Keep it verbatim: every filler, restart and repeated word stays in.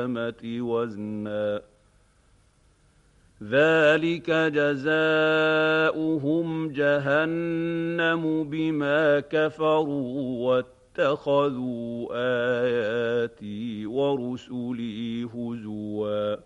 وزنا ذلك جزاؤهم جهنم بما كفروا واتخذوا آياتي ورسلي هزوا